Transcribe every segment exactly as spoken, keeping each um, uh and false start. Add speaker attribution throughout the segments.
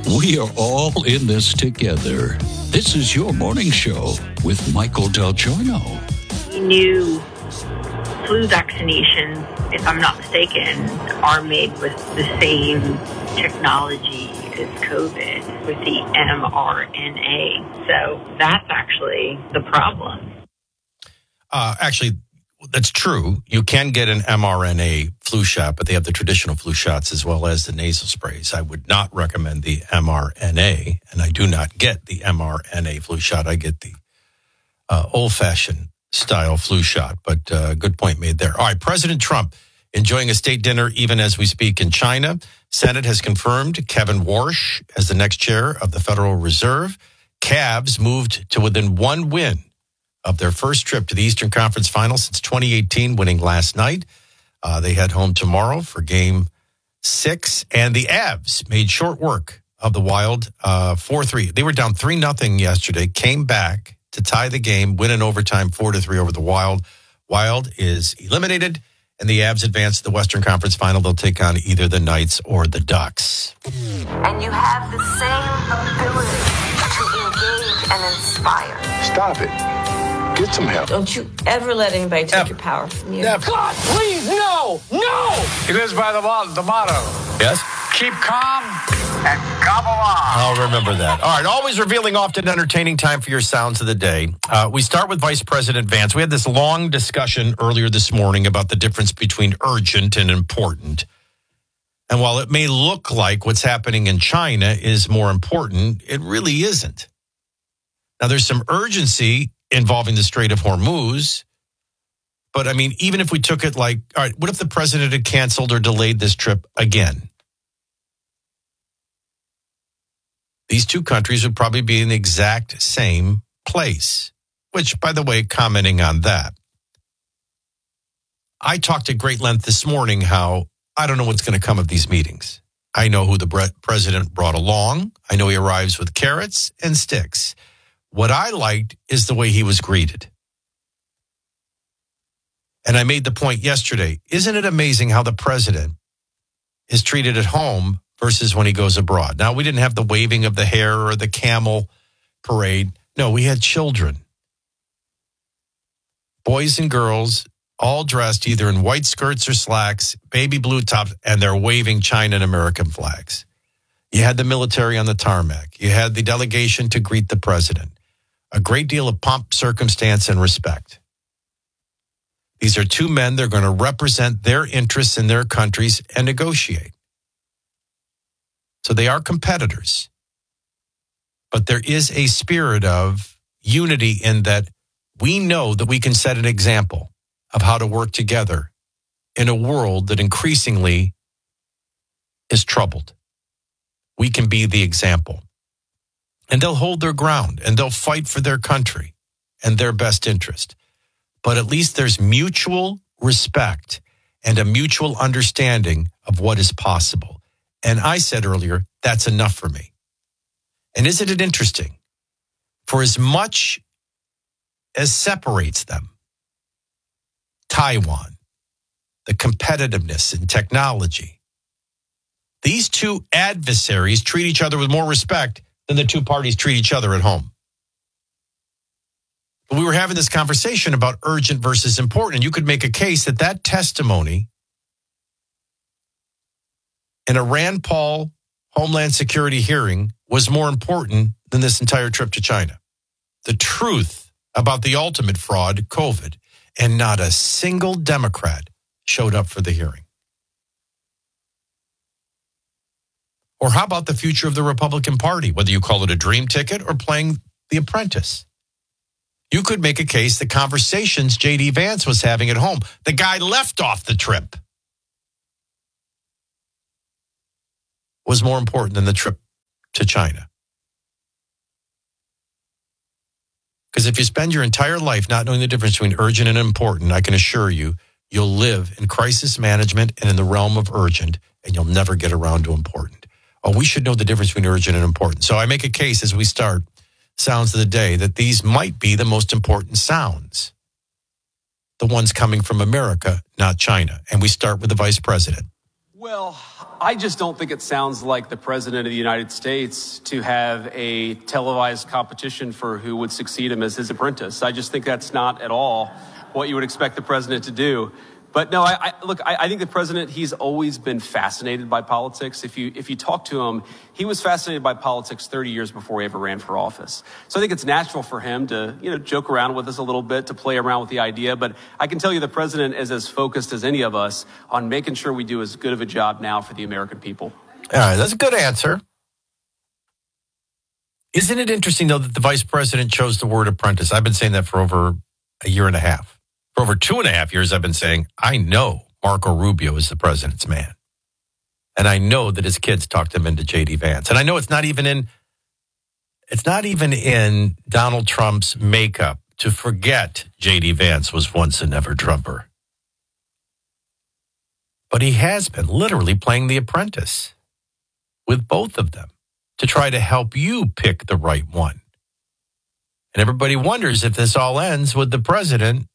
Speaker 1: We are all in this together. This is your morning show with Michael Del Giorno.
Speaker 2: New flu vaccinations, if I'm not mistaken, are made with the same technology as COVID, with the mRNA. So that's actually the problem.
Speaker 3: Uh, actually, that's true. You can get an mRNA flu shot, but they have the traditional flu shots as well as the nasal sprays. I would not recommend the mRNA, and I do not get the mRNA flu shot. I get the uh, old-fashioned style flu shot, but uh, good point made there. All right, President Trump enjoying a state dinner even as we speak in China. Senate has confirmed Kevin Warsh as the next chair of the Federal Reserve. Cavs moved to within one win of their first trip to the Eastern Conference Final since twenty eighteen, winning last night. Uh, they head home tomorrow for game six. And the Avs made short work of the Wild uh, four three. They were down three nothing yesterday, came back to tie the game, win in overtime four to three over the Wild. Wild is eliminated, and the Avs advance to the Western Conference Final. They'll take on either the Knights or the Ducks.
Speaker 4: And you have the same ability to engage and inspire.
Speaker 5: Stop it. Get some help.
Speaker 4: Don't you ever let anybody take
Speaker 3: Ever.
Speaker 4: your power from you.
Speaker 3: Never.
Speaker 6: God, please, no, no!
Speaker 5: He lives by the, mo- the motto.
Speaker 3: Yes?
Speaker 5: Keep calm and gobble on.
Speaker 3: I'll remember that. All right, always revealing, often entertaining. Time for your sounds of the day. Uh, we start with Vice President Vance. We had this long discussion earlier this morning about the difference between urgent and important. And while it may look like what's happening in China is more important, it really isn't. Now, there's some urgency involving the Strait of Hormuz. But, I mean, even if we took it like, all right, what if the president had canceled or delayed this trip again? These two countries would probably be in the exact same place, which, by the way, commenting on that, I talked at great length this morning how I don't know what's going to come of these meetings. I know who the bre- president brought along. I know he arrives with carrots and sticks. What I liked is the way he was greeted. And I made the point yesterday, isn't it amazing how the president is treated at home versus when he goes abroad? Now, we didn't have the waving of the hair or the camel parade. No, we had children. Boys and girls, all dressed either in white skirts or slacks, baby blue tops, and they're waving China and American flags. You had the military on the tarmac. You had the delegation to greet the president. A great deal of pomp, circumstance, and respect. These are two men. They're going to represent their interests in their countries and negotiate. So they are competitors. But there is a spirit of unity in that we know that we can set an example of how to work together in a world that increasingly is troubled. We can be the example. And they'll hold their ground and they'll fight for their country and their best interest. But at least there's mutual respect and a mutual understanding of what is possible. And I said earlier, that's enough for me. And isn't it interesting? For as much as separates them, Taiwan, the competitiveness in technology, these two adversaries treat each other with more respect than the two parties treat each other at home. But we were having this conversation about urgent versus important, and you could make a case that that testimony in a Rand Paul Homeland Security hearing was more important than this entire trip to China. The truth about the ultimate fraud, COVID, and not a single Democrat showed up for the hearing. Or how about the future of the Republican Party, whether you call it a dream ticket or playing The Apprentice? You could make a case the conversations J D Vance was having at home, the guy left off the trip, was more important than the trip to China. Because if you spend your entire life not knowing the difference between urgent and important, I can assure you, you'll live in crisis management and in the realm of urgent, and you'll never get around to important. Oh, we should know the difference between urgent and important. So I make a case as we start sounds of the day that these might be the most important sounds. The ones coming from America, not China. And we start with the vice president.
Speaker 7: Well, I just don't think it sounds like the president of the United States to have a televised competition for who would succeed him as his apprentice. I just think that's not at all what you would expect the president to do. But no, I, I look, I, I think the president, he's always been fascinated by politics. If you if you talk to him, he was fascinated by politics thirty years before he ever ran for office. So I think it's natural for him to, you know, joke around with us a little bit, to play around with the idea. But I can tell you the president is as focused as any of us on making sure we do as good of a job now for the American people.
Speaker 3: All right, that's a good answer. Isn't it interesting, though, that the vice president chose the word apprentice? I've been saying that for over a year and a half. For over two and a half years, I've been saying, I know Marco Rubio is the president's man. And I know that his kids talked him into J D Vance. And I know it's not even in, it's not even in Donald Trump's makeup to forget J D Vance was once a never Trumper. But he has been literally playing the apprentice with both of them to try to help you pick the right one. And everybody wonders if this all ends with the president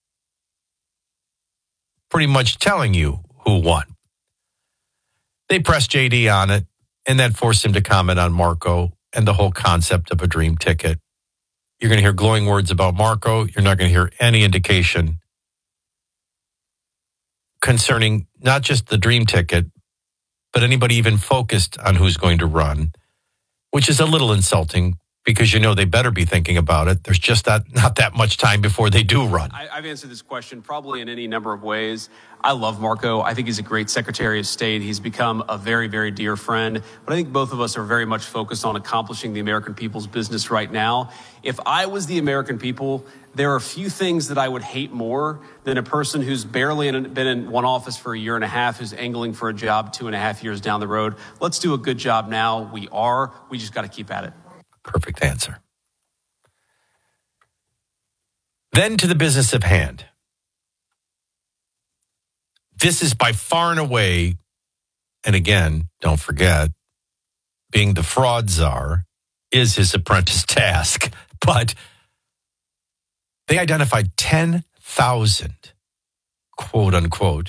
Speaker 3: pretty much telling you who won. They pressed J D on it, and that forced him to comment on Marco and the whole concept of a dream ticket. You're going to hear glowing words about Marco. You're not going to hear any indication concerning not just the dream ticket, but anybody even focused on who's going to run, which is a little insulting because you know they better be thinking about it. There's just not, not that much time before they do run.
Speaker 7: I, I've answered this question probably in any number of ways. I love Marco. I think he's a great Secretary of State. He's become a very, very dear friend. But I think both of us are very much focused on accomplishing the American people's business right now. If I was the American people, there are a few things that I would hate more than a person who's barely in, been in one office for a year and a half, who's angling for a job two and a half years down the road. Let's do a good job now. We are. We just got to keep at it.
Speaker 3: Perfect answer. Then to the business of hand. This is by far and away, and again, don't forget, being the fraud czar is his apprentice task. But they identified ten thousand, quote unquote,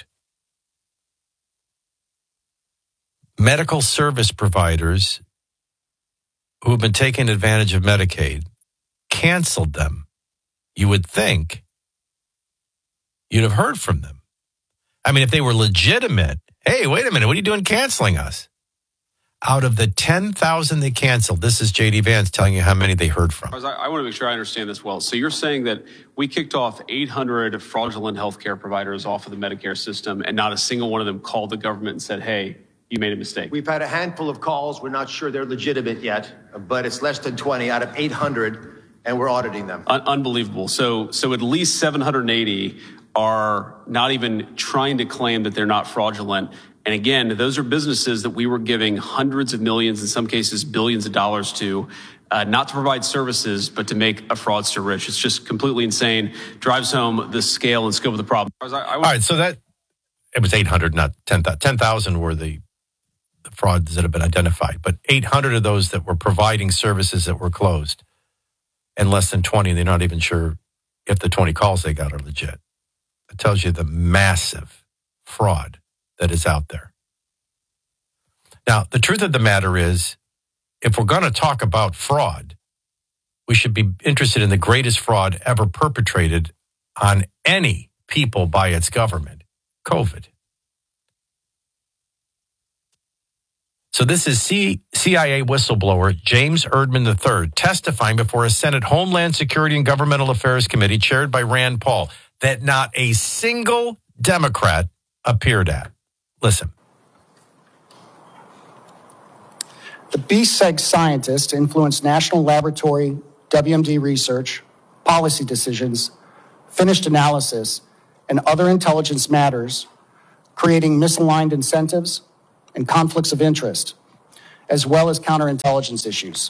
Speaker 3: medical service providers who have been taking advantage of Medicaid, canceled them. You would think you'd have heard from them. I mean, if they were legitimate, hey, wait a minute, what are you doing canceling us? Out of the ten thousand they canceled, this is J D Vance telling you how many they heard from.
Speaker 7: I, I want to make sure I understand this well. So you're saying that we kicked off eight hundred fraudulent healthcare providers off of the Medicare system, and not a single one of them called the government and said, hey, you made a mistake.
Speaker 8: We've had a handful of calls. We're not sure they're legitimate yet, but it's less than twenty out of eight hundred, and we're auditing them.
Speaker 7: Un- unbelievable. So, so at least seven hundred eighty are not even trying to claim that they're not fraudulent. And again, those are businesses that we were giving hundreds of millions, in some cases billions of dollars to, uh, not to provide services, but to make a fraudster rich. It's just completely insane. Drives home the scale and scope of the problem. I, I
Speaker 3: All right, so that, it was eight hundred, not ten thousand. ten thousand were the the frauds that have been identified, but eight hundred of those that were providing services that were closed, and less than twenty, they're not even sure if the twenty calls they got are legit. It tells you the massive fraud that is out there. Now, the truth of the matter is, if we're going to talk about fraud, we should be interested in the greatest fraud ever perpetrated on any people by its government, COVID. So this is C- CIA whistleblower James Erdman the third testifying before a Senate Homeland Security and Governmental Affairs Committee chaired by Rand Paul that not a single Democrat appeared at. Listen.
Speaker 9: The B SEG scientists influenced national laboratory, W M D research, policy decisions, finished analysis, and other intelligence matters, creating misaligned incentives and conflicts of interest, as well as counterintelligence issues.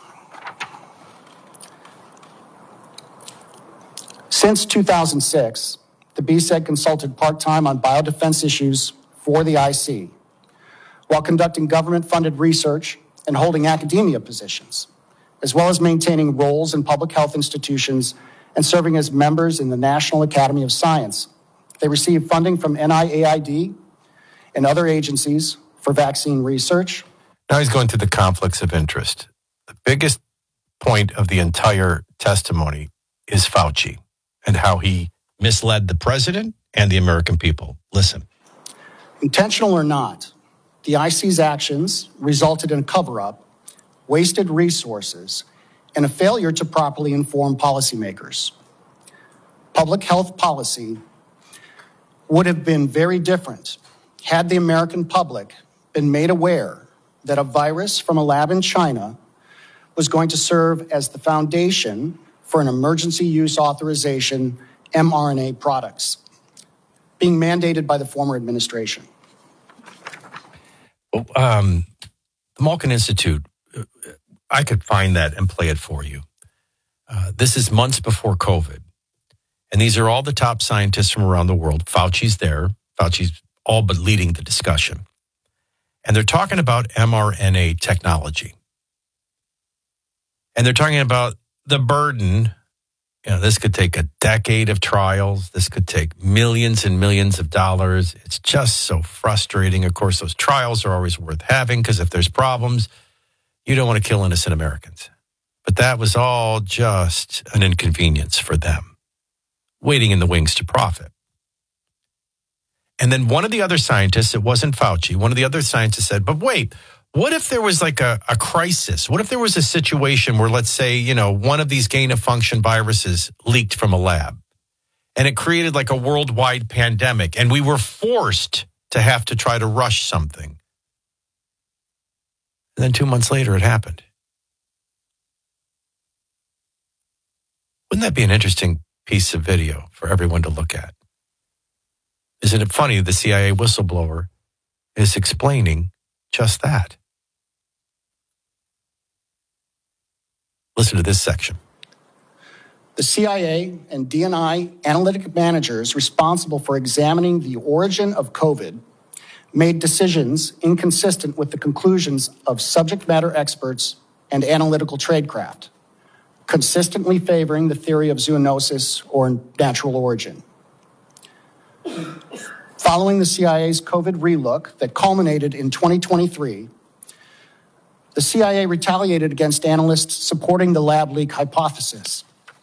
Speaker 9: Since two thousand six, the B SEG consulted part-time on biodefense issues for the I C, while conducting government-funded research and holding academia positions, as well as maintaining roles in public health institutions and serving as members in the National Academy of Science. They received funding from N I A I D and other agencies for vaccine research.
Speaker 3: Now he's going through the conflicts of interest. The biggest point of the entire testimony is Fauci and how he misled the president and the American people. Listen.
Speaker 9: Intentional or not, the I C's actions resulted in a cover-up, wasted resources, and a failure to properly inform policymakers. Public health policy would have been very different had the American public been made aware that a virus from a lab in China was going to serve as the foundation for an emergency use authorization mRNA products being mandated by the former administration.
Speaker 3: Well, um, the Malkin Institute, I could find that and play it for you. Uh, this is months before COVID. And these are all the top scientists from around the world. Fauci's there. Fauci's all but leading the discussion. And they're talking about mRNA technology. And they're talking about the burden. You know, this could take a decade of trials. This could take millions and millions of dollars. It's just so frustrating. Of course, those trials are always worth having because if there's problems, you don't want to kill innocent Americans. But that was all just an inconvenience for them, waiting in the wings to profit. And then one of the other scientists, it wasn't Fauci, one of the other scientists said, but wait, what if there was like a, a crisis? What if there was a situation where, let's say, you know, one of these gain-of-function viruses leaked from a lab and it created like a worldwide pandemic and we were forced to have to try to rush something. And then two months later, it happened. Wouldn't that be an interesting piece of video for everyone to look at? Isn't it funny the C I A whistleblower is explaining just that? Listen to this section.
Speaker 9: The C I A and D N I analytic managers responsible for examining the origin of COVID made decisions inconsistent with the conclusions of subject matter experts and analytical tradecraft, consistently favoring the theory of zoonosis or natural origin. Following the C I A's COVID relook that culminated in twenty twenty-three, the C I A retaliated against analysts supporting the lab leak hypothesis.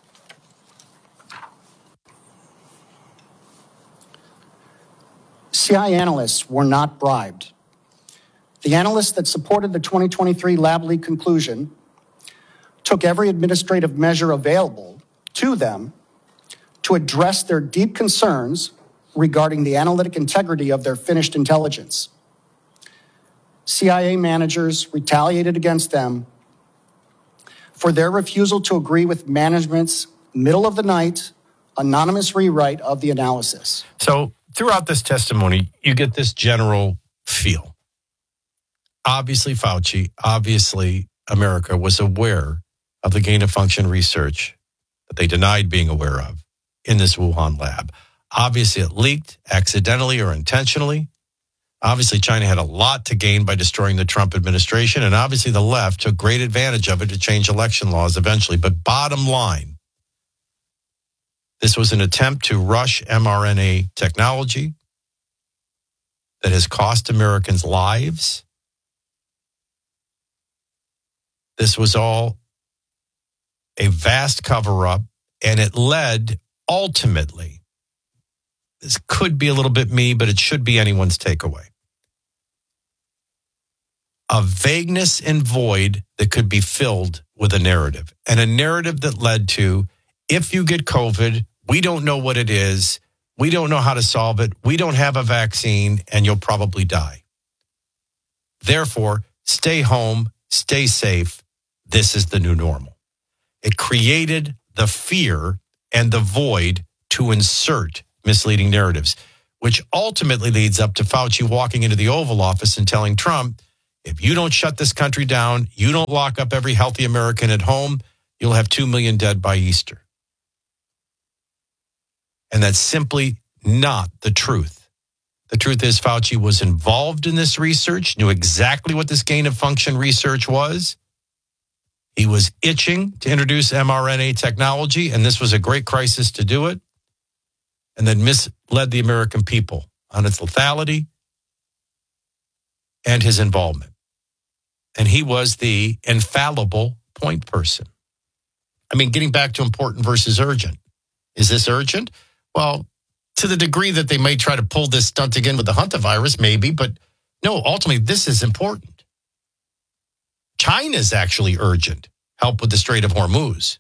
Speaker 9: C I A analysts were not bribed. The analysts that supported the twenty twenty-three lab leak conclusion took every administrative measure available to them to address their deep concerns regarding the analytic integrity of their finished intelligence. C I A managers retaliated against them for their refusal to agree with management's middle-of-the-night anonymous rewrite of the analysis.
Speaker 3: So throughout this testimony, you get this general feel. Obviously, Fauci, obviously, America was aware of the gain-of-function research that they denied being aware of in this Wuhan lab. Obviously, it leaked accidentally or intentionally. Obviously, China had a lot to gain by destroying the Trump administration, and obviously the left took great advantage of it to change election laws eventually. But bottom line, this was an attempt to rush mRNA technology that has cost Americans lives. This was all a vast cover-up, and it led ultimately, this could be a little bit me, but it should be anyone's takeaway, a vagueness and void that could be filled with a narrative, and a narrative that led to, if you get COVID, we don't know what it is, we don't know how to solve it, we don't have a vaccine, and you'll probably die. Therefore, stay home, stay safe. This is the new normal. It created the fear and the void to insert misleading narratives, which ultimately leads up to Fauci walking into the Oval Office and telling Trump, if you don't shut this country down, you don't lock up every healthy American at home, you'll have two million dead by Easter. And that's simply not the truth. The truth is Fauci was involved in this research, knew exactly what this gain-of-function research was. He was itching to introduce mRNA technology, and this was a great crisis to do it, and then misled the American people on its lethality and his involvement. And he was the infallible point person. I mean, getting back to important versus urgent. Is this urgent? Well, to the degree that they may try to pull this stunt again with the hantavirus, maybe, but no, ultimately, this is important. China's actually urgent. Help with the Strait of Hormuz.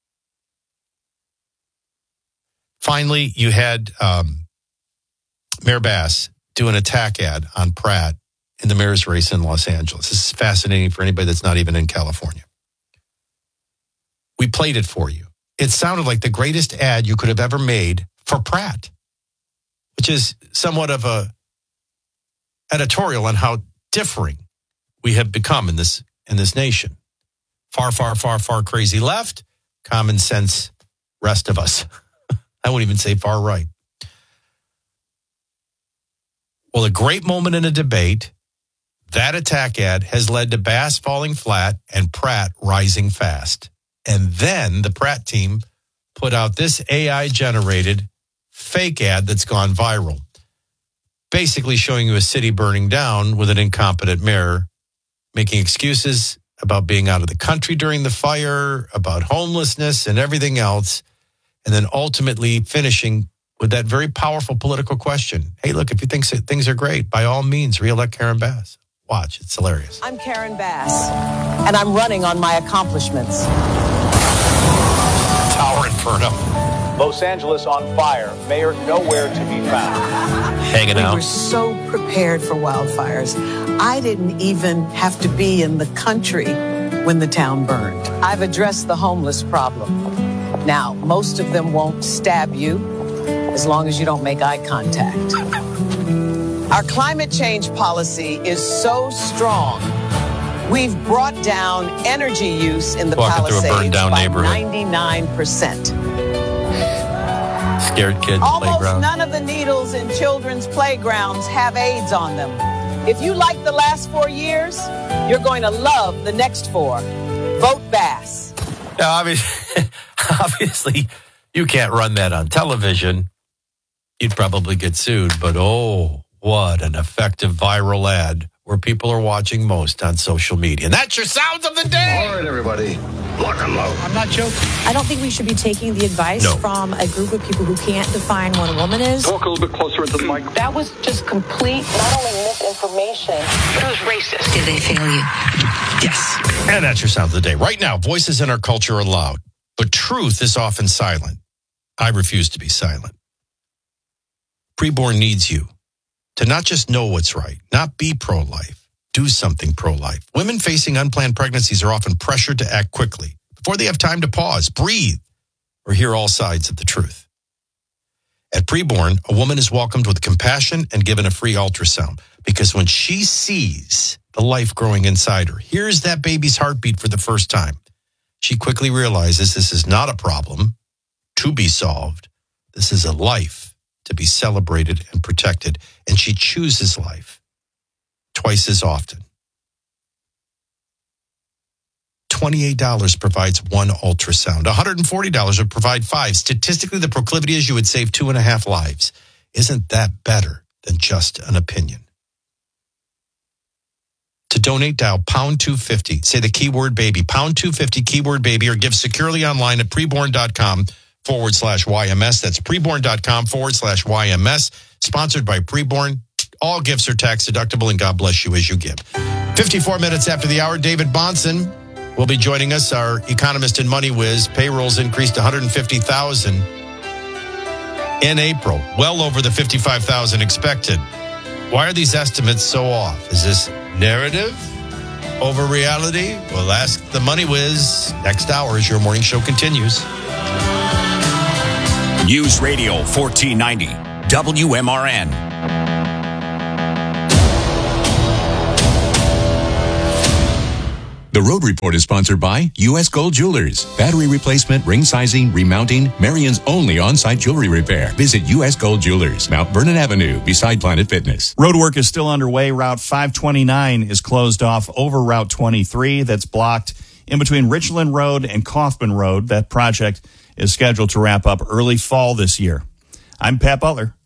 Speaker 3: Finally, you had um, Mayor Bass do an attack ad on Pratt in the mayor's race in Los Angeles. This is fascinating for anybody that's not even in California. We played it for you. It sounded like the greatest ad you could have ever made for Pratt, which is somewhat of a editorial on how differing we have become in this in this nation. Far, far, far, far crazy left, common sense rest of us. I wouldn't even say far right. Well, a great moment in a debate, that attack ad has led to Bass falling flat and Pratt rising fast. And then the Pratt team put out this A I-generated fake ad that's gone viral, basically showing you a city burning down with an incompetent mayor, making excuses about being out of the country during the fire, about homelessness and everything else, and then ultimately finishing with that very powerful political question. Hey, look, if you think things are great, by all means, re-elect Karen Bass. Watch, it's hilarious.
Speaker 10: I'm Karen Bass, and I'm running on my accomplishments.
Speaker 3: Tower Inferno.
Speaker 11: Los Angeles on fire. Mayor nowhere to be found.
Speaker 3: Hanging out.
Speaker 10: We were so prepared for wildfires. I didn't even have to be in the country when the town burned. I've addressed the homeless problem. Now, most of them won't stab you as long as you don't make eye contact. Our climate change policy is so strong. We've brought down energy use in the
Speaker 3: Walking
Speaker 10: Palisades
Speaker 3: through a burned down
Speaker 10: by
Speaker 3: neighborhood.
Speaker 10: ninety-nine percent.
Speaker 3: Scared kids
Speaker 10: Almost
Speaker 3: playground.
Speaker 10: none of the needles in children's playgrounds have AIDS on them. If you like the last four years, you're going to love the next four. Vote Bass.
Speaker 3: Now, obviously, obviously, you can't run that on television. You'd probably get sued. But oh, what an effective viral ad where people are watching most on social media. And that's your sounds of the day.
Speaker 5: All right, everybody, lock and load.
Speaker 3: I'm not joking.
Speaker 12: I don't think we should be taking the advice
Speaker 3: No.
Speaker 12: from a group of people who can't define what a woman is.
Speaker 5: Talk a little bit closer into the mic.
Speaker 10: That was just complete, not only misinformation, but it was racist.
Speaker 12: Did they fail you?
Speaker 3: Yes. And that's your sound of the day. Right now, voices in our culture are loud, but truth is often silent. I refuse to be silent. Preborn needs you to not just know what's right, not be pro-life, do something pro-life. Women facing unplanned pregnancies are often pressured to act quickly before they have time to pause, breathe, or hear all sides of the truth. At Preborn, a woman is welcomed with compassion and given a free ultrasound because when she sees the life growing inside her, hears that baby's heartbeat for the first time, she quickly realizes this is not a problem to be solved. This is a life to be celebrated and protected, and she chooses life twice as often. twenty-eight dollars provides one ultrasound. one hundred forty dollars would provide five. Statistically, the proclivity is you would save two and a half lives. Isn't that better than just an opinion? To donate, dial pound two fifty. Say the keyword baby, pound two fifty, keyword baby, or give securely online at preborn.com forward slash YMS. That's preborn.com forward slash YMS. Sponsored by Preborn. All gifts are tax deductible, and God bless you as you give. fifty-four minutes after the hour, David Bahnsen will be joining us, our economist in Money Whiz. Payrolls increased one hundred fifty thousand in April, well over the fifty-five thousand expected. Why are these estimates so off? Is this narrative over reality? We'll ask the Money Whiz next hour as your morning show continues.
Speaker 13: News Radio fourteen ninety, W M R N. The Road Report is sponsored by U S Gold Jewelers. Battery replacement, ring sizing, remounting, Marion's only on-site jewelry repair. Visit U S Gold Jewelers, Mount Vernon Avenue, beside Planet Fitness.
Speaker 14: Road work is still underway. Route five twenty-nine is closed off over Route twenty-three. That's blocked in between Richland Road and Kaufman Road. That project is scheduled to wrap up early fall this year. I'm Pat Butler.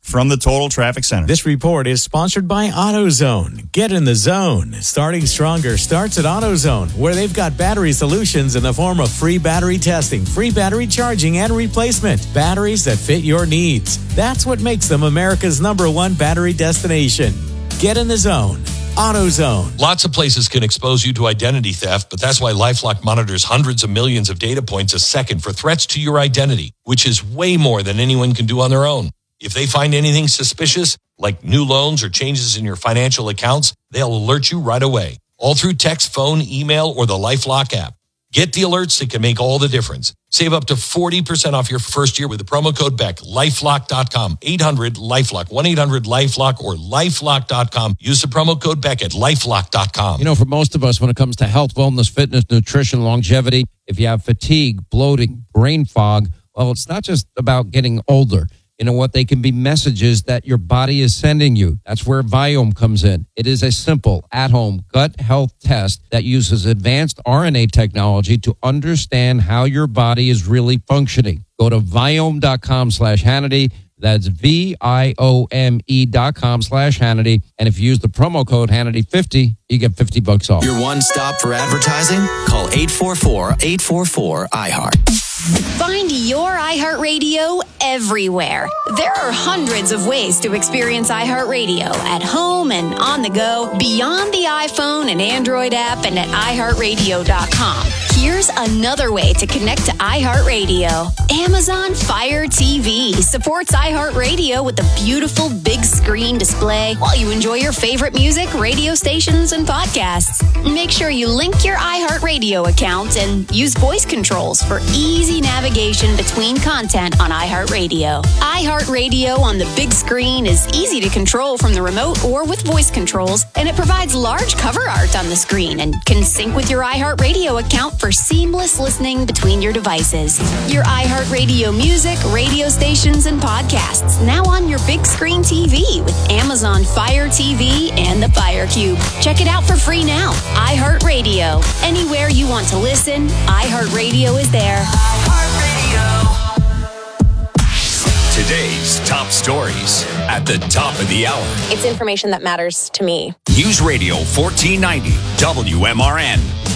Speaker 14: from the Total Traffic Center.
Speaker 15: This report is sponsored by AutoZone. Get in the zone. Starting stronger starts at AutoZone, where they've got battery solutions in the form of free battery testing, free battery charging, and replacement. Batteries that fit your needs. That's what makes them America's number one battery destination. Get in the zone. AutoZone.
Speaker 16: Lots of places can expose you to identity theft, but that's why LifeLock monitors hundreds of millions of data points a second for threats to your identity, which is way more than anyone can do on their own. If they find anything suspicious, like new loans or changes in your financial accounts, they'll alert you right away, all through text, phone, email, or the LifeLock app. Get the alerts that can make all the difference. Save up to forty percent off your first year with the promo code Beck. LifeLock dot com. eight hundred LifeLock. one eight hundred LifeLock or LifeLock dot com. Use the promo code Beck at LifeLock dot com.
Speaker 17: You know, for most of us, when it comes to health, wellness, fitness, nutrition, longevity, if you have fatigue, bloating, brain fog, well, it's not just about getting older. You know what? They can be messages that your body is sending you. That's where Viome comes in. It is a simple, at-home gut health test that uses advanced R N A technology to understand how your body is really functioning. Go to Viome dot com slash Hannity. That's V I O M E dot com slash Hannity. And if you use the promo code Hannity fifty, you get fifty bucks off.
Speaker 18: Your one stop for advertising? Call eight four four, eight four four, I heart.
Speaker 19: Find your iHeartRadio everywhere. There are hundreds of ways to experience iHeartRadio at home and on the go, beyond the iPhone and Android app and at i heart radio dot com. Here's another way to connect to iHeartRadio. Amazon Fire T V supports iHeartRadio with a beautiful big screen display while you enjoy your favorite music, radio stations, and podcasts. Make sure you link your iHeartRadio account and use voice controls for easy navigation between content on iHeartRadio. iHeartRadio on the big screen is easy to control from the remote or with voice controls, and it provides large cover art on the screen and can sync with your iHeartRadio account for seamless listening between your devices. Your iHeartRadio music, radio stations, and podcasts now on your big screen T V with Amazon Fire T V and the Fire Cube. Check it out for free now. iHeartRadio. Anywhere you want to listen, iHeartRadio is there.
Speaker 20: Today's top stories at the top of the hour.
Speaker 12: It's information that matters to me.
Speaker 20: News Radio fourteen ninety W M R N.